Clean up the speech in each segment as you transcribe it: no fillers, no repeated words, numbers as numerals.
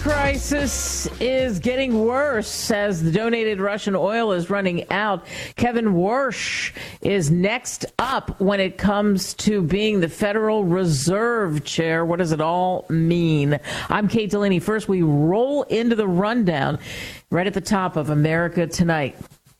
crisis is getting worse as the donated Russian oil is running out. Kevin Warsh is next up when it comes to being the Federal Reserve Chair. What does it all mean? I'm Kate Delaney. First, we roll into the rundown right at the top of America Tonight.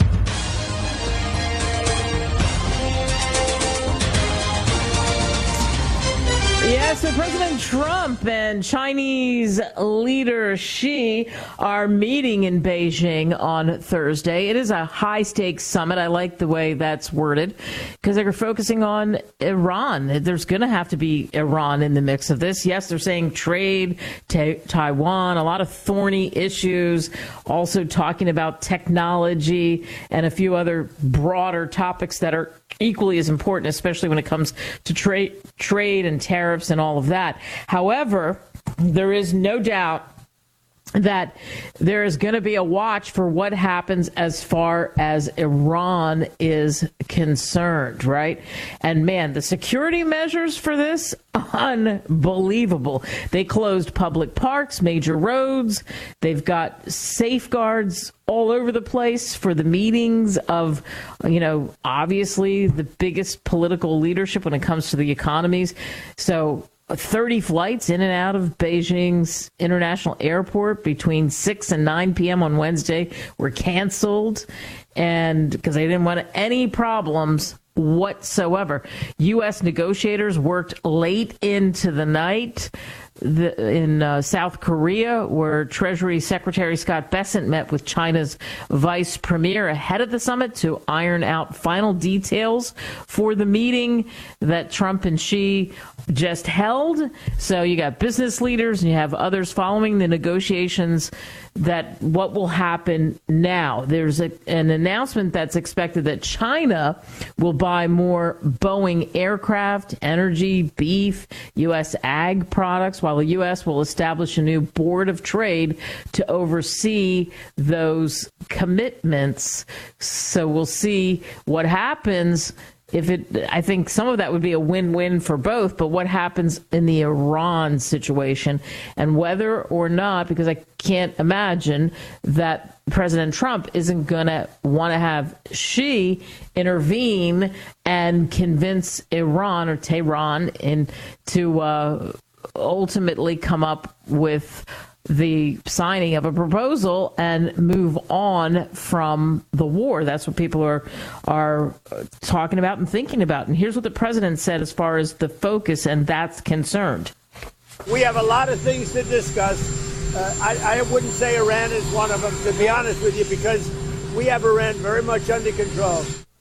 Yeah, so President Trump and Chinese leader Xi are meeting in Beijing on Thursday. It is a high-stakes summit. I like the way that's worded because they're focusing on Iran. There's going to have to be Iran in the mix of this. Yes, they're saying trade, Taiwan, a lot of thorny issues, also talking about technology and a few other broader topics that are equally as important, especially when it comes to trade and tariffs and all of that. However, there is no doubt that there is going to be a watch for what happens as far as Iran is concerned, right? And man, the security measures for this, unbelievable. They closed public parks, major roads. They've got safeguards all over the place for the meetings of, obviously the biggest political leadership when it comes to the economies. So 30 flights in and out of Beijing's international airport between 6 and 9 p.m. on Wednesday were canceled, and because they didn't want any problems whatsoever. U.S. negotiators worked late into the night in South Korea, where Treasury Secretary Scott Bessent met with China's vice premier ahead of the summit to iron out final details for the meeting that Trump and Xi just held. So you got business leaders and you have others following the negotiations. That what will happen now? There's an announcement that's expected that China will buy more Boeing aircraft, energy, beef, U.S. ag products, while the U.S. will establish a new board of trade to oversee those commitments. So we'll see what happens. I think some of that would be a win-win for both, but what happens in the Iran situation and whether or not, because I can't imagine that President Trump isn't going to want to have Xi intervene and convince Iran or Tehran to ultimately come up with the signing of a proposal and move on from the war. That's what people are talking about and thinking about. And here's what the president said as far as the focus, and that's concerned. We have a lot of things to discuss. I wouldn't say Iran is one of them, to be honest with you, because we have Iran very much under control.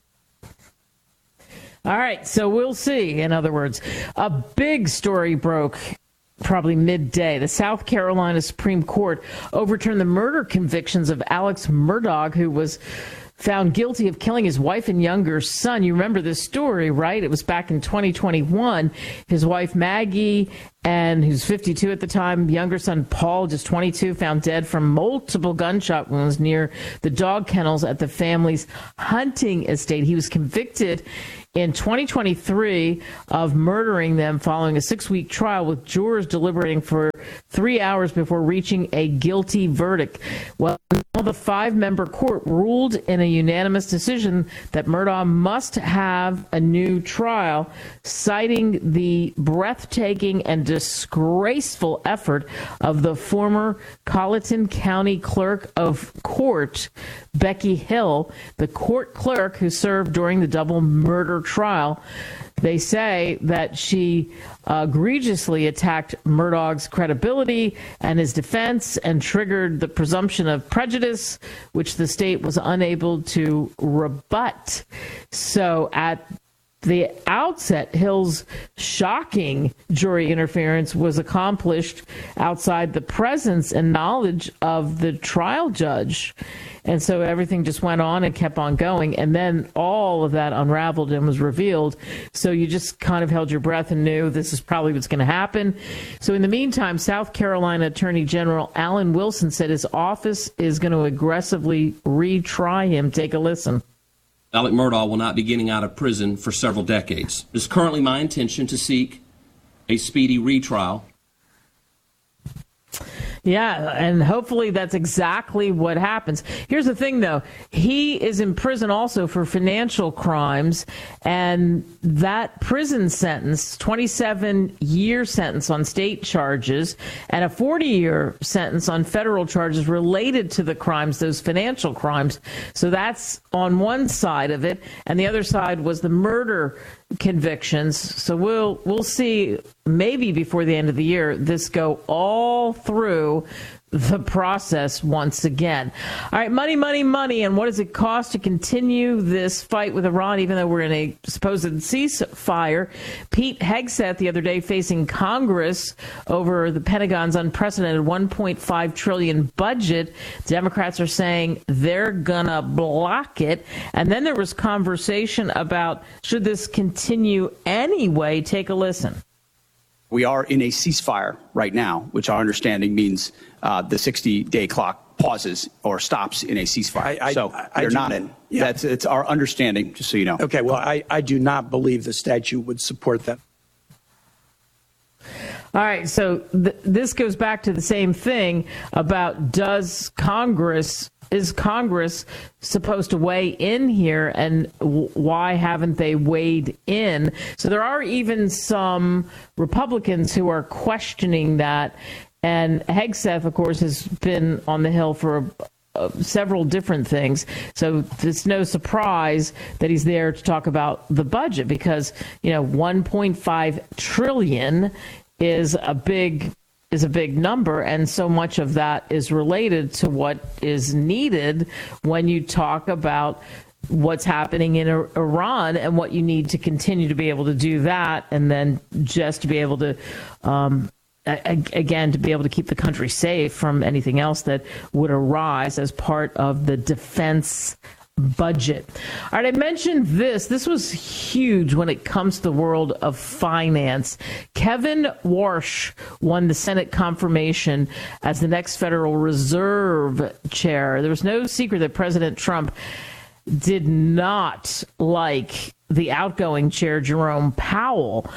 All right, so we'll see. In other words, a big story broke probably midday. The South Carolina Supreme Court overturned the murder convictions of Alex Murdaugh, who was found guilty of killing his wife and younger son. You remember this story, right? It was back in 2021. His wife, Maggie, and who's 52 at the time, younger son, Paul, just 22, found dead from multiple gunshot wounds near the dog kennels at the family's hunting estate. He was convicted in 2023 of murdering them following a 6-week trial, with jurors deliberating for 3 hours before reaching a guilty verdict. Well, now the 5-member court ruled in a unanimous decision that Murdaugh must have a new trial, citing the breathtaking and disgraceful effort of the former Colleton County Clerk of Court, Becky Hill, the court clerk who served during the double murder trial. They say that she egregiously attacked Murdaugh's credibility and his defense and triggered the presumption of prejudice, which the state was unable to rebut. So at the outset, Hill's shocking jury interference was accomplished outside the presence and knowledge of the trial judge. And so everything just went on and kept on going. And then all of that unraveled and was revealed. So you just kind of held your breath and knew this is probably what's going to happen. So in the meantime, South Carolina Attorney General Alan Wilson said his office is going to aggressively retry him. Take a listen. Alec Murdaugh will not be getting out of prison for several decades. It is currently my intention to seek a speedy retrial. Yeah, and hopefully that's exactly what happens. Here's the thing, though. He is in prison also for financial crimes, and that prison sentence, 27-year sentence on state charges, and a 40-year sentence on federal charges related to the crimes, those financial crimes. So that's on one side of it, and the other side was the murder convictions. So we'll see, maybe before the end of the year, this go all through the process once again. All right, money, money, money. And what does it cost to continue this fight with Iran, even though we're in a supposed ceasefire? Pete Hegseth the other day facing Congress over the Pentagon's unprecedented $1.5 trillion budget. Democrats are saying they're going to block it. And then there was conversation about should this continue anyway. Take a listen. We are in a ceasefire right now, which our understanding means the 60-day clock pauses or stops in a ceasefire. So you're not in. Yeah. It's our understanding, just so you know. Okay, well, I do not believe the statute would support that. All right, so this goes back to the same thing about is Congress supposed to weigh in here, and why haven't they weighed in? So there are even some Republicans who are questioning that. And Hegseth, of course, has been on the Hill for several different things. So it's no surprise that he's there to talk about the budget because, $1.5 trillion is a big number, and so much of that is related to what is needed when you talk about what's happening in Iran and what you need to continue to be able to do that, and then just to be able to again, to be able to keep the country safe from anything else that would arise as part of the defense budget. All right, I mentioned this. This was huge when it comes to the world of finance. Kevin Warsh won the Senate confirmation as the next Federal Reserve chair. There was no secret that President Trump did not like the outgoing chair, Jerome Powell.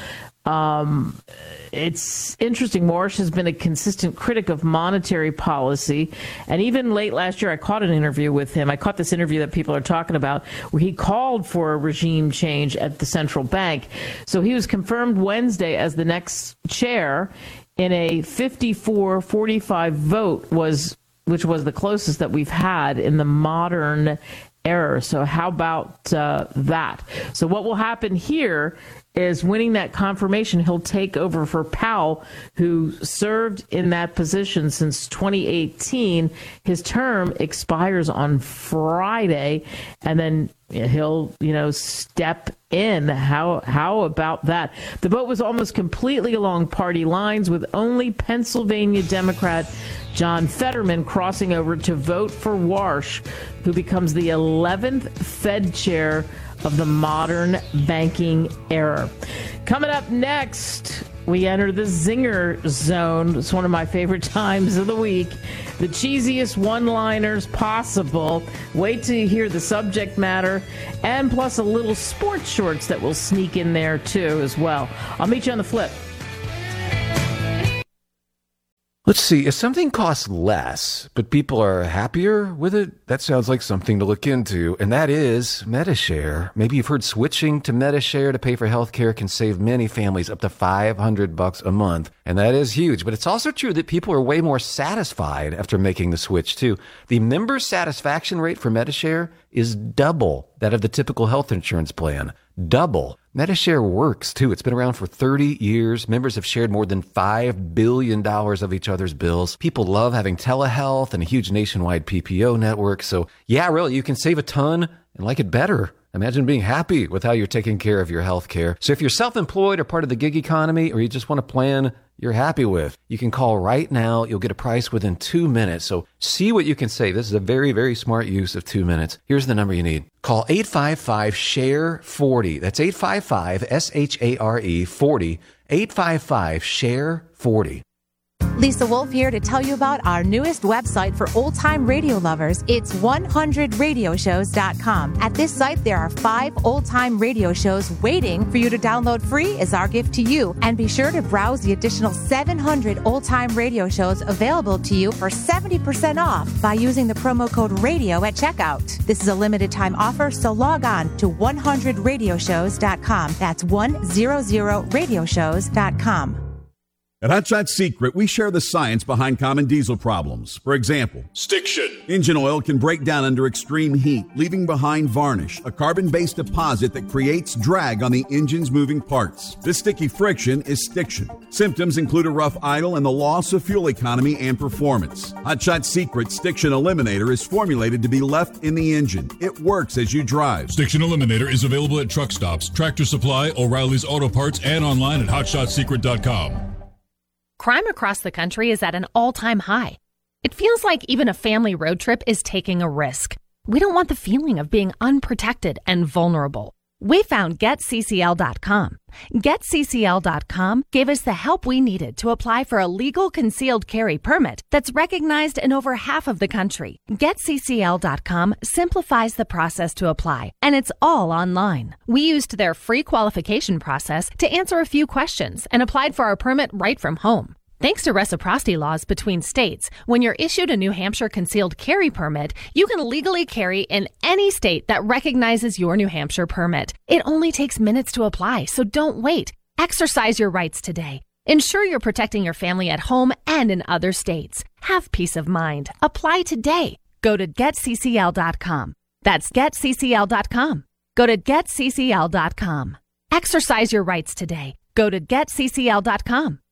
It's interesting. Warsh has been a consistent critic of monetary policy. And even late last year, I caught an interview with him. I caught this interview that people are talking about where he called for a regime change at the central bank. So he was confirmed Wednesday as the next chair in a 54-45 vote, which was the closest that we've had in the modern era. So how about that? So what will happen here is winning that confirmation, he'll take over for Powell, who served in that position since 2018. His term expires on Friday, and then he'll, step in. How about that? The vote was almost completely along party lines, with only Pennsylvania Democrat John Fetterman crossing over to vote for Warsh, who becomes the 11th Fed chair of the modern banking era. Coming up next, we enter the zinger zone. It's one of my favorite times of the week. The cheesiest one-liners possible. Wait till you hear the subject matter, and plus a little sports shorts that will sneak in there too as well. I'll meet you on the flip. Let's see, if something costs less, but people are happier with it, that sounds like something to look into, and that is Medi-Share. Maybe you've heard switching to Medi-Share to pay for healthcare can save many families up to $500 a month, and that is huge. But it's also true that people are way more satisfied after making the switch, too. The member satisfaction rate for Medi-Share is double that of the typical health insurance plan. Double. Medi-Share works, too. It's been around for 30 years. Members have shared more than $5 billion of each other's bills. People love having telehealth and a huge nationwide PPO network. So, yeah, really, you can save a ton and like it better. Imagine being happy with how you're taking care of your health care. So if you're self-employed or part of the gig economy, or you just want a plan you're happy with, you can call right now. You'll get a price within 2 minutes. So see what you can save. This is a very, very smart use of 2 minutes. Here's the number you need. Call 855-SHARE-40. That's 855-SHARE-40. 855-SHARE-40. Lisa Wolf here to tell you about our newest website for old-time radio lovers. It's 100radioshows.com. At this site, there are 5 old-time radio shows waiting for you to download free as our gift to you. And be sure to browse the additional 700 old-time radio shows available to you for 70% off by using the promo code RADIO at checkout. This is a limited time offer, so log on to 100radioshows.com. That's 100radioshows.com. At Hot Shot Secret, we share the science behind common diesel problems. For example, stiction. Engine oil can break down under extreme heat, leaving behind varnish, a carbon-based deposit that creates drag on the engine's moving parts. This sticky friction is stiction. Symptoms include a rough idle and the loss of fuel economy and performance. Hot Shot Secret Stiction Eliminator is formulated to be left in the engine. It works as you drive. Stiction Eliminator is available at truck stops, Tractor Supply, O'Reilly's Auto Parts, and online at hotshotsecret.com. Crime across the country is at an all-time high. It feels like even a family road trip is taking a risk. We don't want the feeling of being unprotected and vulnerable. We found GetCCL.com. GetCCL.com gave us the help we needed to apply for a legal concealed carry permit that's recognized in over half of the country. GetCCL.com simplifies the process to apply, and it's all online. We used their free qualification process to answer a few questions and applied for our permit right from home. Thanks to reciprocity laws between states, when you're issued a New Hampshire concealed carry permit, you can legally carry in any state that recognizes your New Hampshire permit. It only takes minutes to apply, so don't wait. Exercise your rights today. Ensure you're protecting your family at home and in other states. Have peace of mind. Apply today. Go to GetCCL.com. That's GetCCL.com. Go to GetCCL.com. Exercise your rights today. Go to GetCCL.com.